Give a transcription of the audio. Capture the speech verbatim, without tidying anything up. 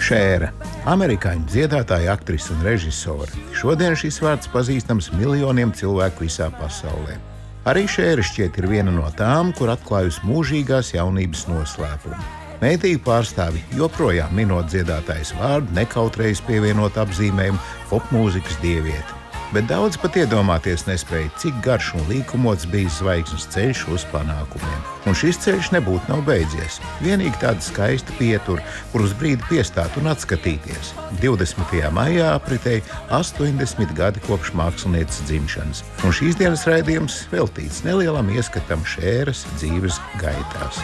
Šēra, amerikāņu dziedātāja, aktrise un režisore. Šodien šis vārds pazīstams miljoniem cilvēku visā pasaulē. Arī Šēra šķiet ir viena no tām, kur atklājusi mūžīgās jaunības noslēpumu. Meitiju pārstāvi joprojām minot dziedātājas vārdu, nekautrējas pievienot apzīmējumu popmūzikas dievieti. Bet daudz pat iedomāties nespēja, cik garš un līkumots bijis zvaigznes ceļš uz panākumiem. Un šis ceļš nebūtu nav beidzies. Vienīgi tāda skaista pietura, kur uz brīdi piestāt un atskatīties. divdesmitajā maijā apritēja astoņdesmit gadi kopš mākslinieces dzimšanas. Un šīs dienas raidījums veltīts nelielam ieskatam Šēras dzīves gaitās.